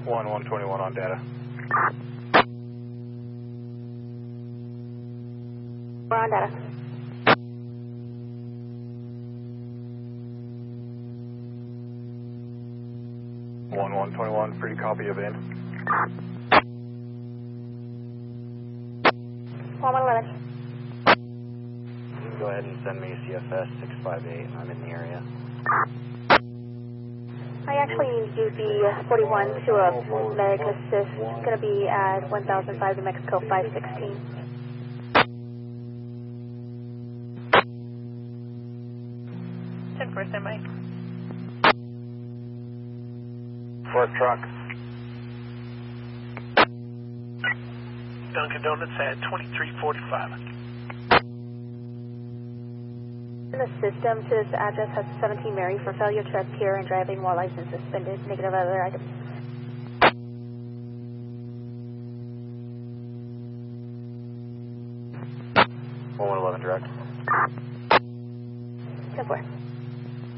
121 on data. We're on data. One 121, pretty copy of in. 11. You can go ahead and send me CFS 658. I'm in the area. I actually need to do the 41 to a medic assist. It's going to be at 1005 New Mexico 516. First MI. Fourth truck. Dunkin' Donuts at 2345. In the system to this address has 17 Mary for failure to appear and driving while license suspended. Negative other items. One 11 direct. 10-4.